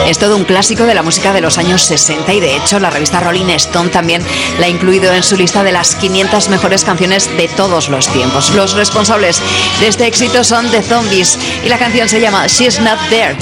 Es todo un clásico de la música de los años 60 y de hecho la revista Rolling Stone también la ha incluido en su lista de las 500 mejores canciones de todos los tiempos. Los responsables de este éxito son The Zombies y la canción se llama She's Not There.